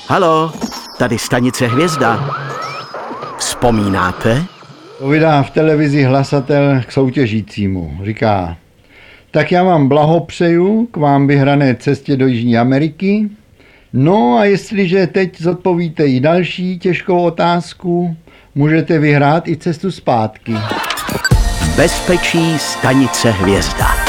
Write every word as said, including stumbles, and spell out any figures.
Haló, tady stanice Hvězda. Vzpomínáte? Povídá v televizi hlasatel k soutěžícímu. Říká, tak já vám blahopřeju k vám vyhrané cestě do Jižní Ameriky. No a jestliže teď zodpovíte i další těžkou otázku, můžete vyhrát i cestu zpátky. V bezpečí stanice Hvězda.